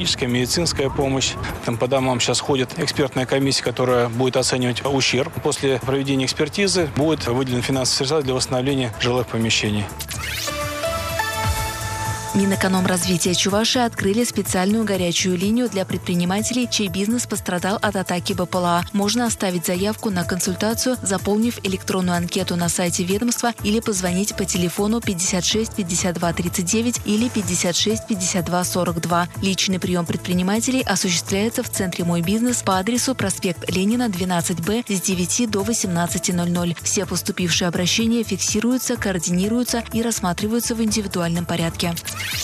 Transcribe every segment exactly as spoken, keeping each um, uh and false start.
юридическая, медицинская помощь. Там по домам сейчас ходит экспертная комиссия, которая будет оценивать ущерб. После проведения экспертизы будет выделен финансовый средства для восстановления жилых помещений. Минэкономразвития Чувашии открыли специальную горячую линию для предпринимателей, чей бизнес пострадал от атаки БПЛА. Можно оставить заявку на консультацию, заполнив электронную анкету на сайте ведомства или позвонить по телефону пятьдесят шесть пятьдесят два тридцать девять или пятьдесят шесть пятьдесят два сорок два. Личный прием предпринимателей осуществляется в центре «Мой бизнес» по адресу проспект Ленина, двенадцать Б с девяти до восемнадцати ноль-ноль. Все поступившие обращения фиксируются, координируются и рассматриваются в индивидуальном порядке.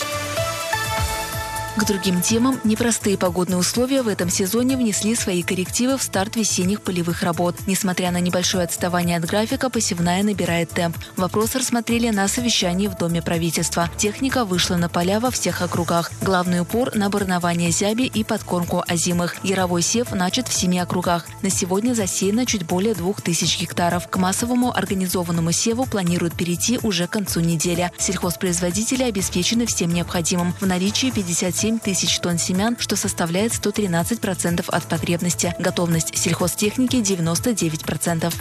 К другим темам, непростые погодные условия в этом сезоне внесли свои коррективы в старт весенних полевых работ. Несмотря на небольшое отставание от графика, посевная набирает темп. Вопрос рассмотрели на совещании в Доме правительства. Техника вышла на поля во всех округах. Главный упор на барнование зяби и подкормку озимых. Яровой сев начат в семи округах. На сегодня засеяно чуть более двух тысяч гектаров. К массовому организованному севу планируют перейти уже к концу недели. Сельхозпроизводители обеспечены всем необходимым. В наличии пятьдесят семь тысяч тонн семян, что составляет сто тринадцать процентов от потребности. Готовность сельхозтехники девяносто девять процентов.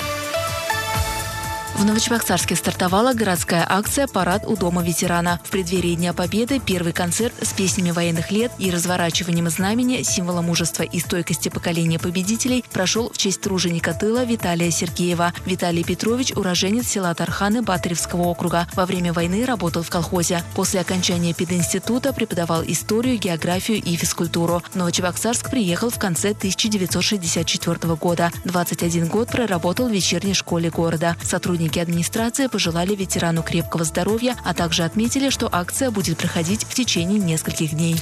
В Новочебоксарске стартовала городская акция «Парад у Дома ветерана». В преддверии Дня Победы первый концерт с песнями военных лет и разворачиванием знамени, символа мужества и стойкости поколения победителей, прошел в честь труженика тыла Виталия Сергеева. Виталий Петрович – уроженец села Тарханы Батыревского округа. Во время войны работал в колхозе. После окончания пединститута преподавал историю, географию и физкультуру. В Новочебоксарск приехал в конце тысяча девятьсот шестьдесят четвёртого года. двадцать один год проработал в вечерней школе города. Сотрудники администрации пожелали ветерану крепкого здоровья, а также отметили, что акция будет проходить в течение нескольких дней.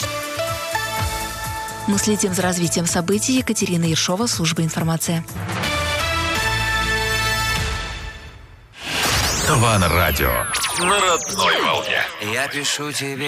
Мы следим за развитием событий. Екатерина Ершова, служба информации. Ван Радио. На родной волне. Я пишу тебе.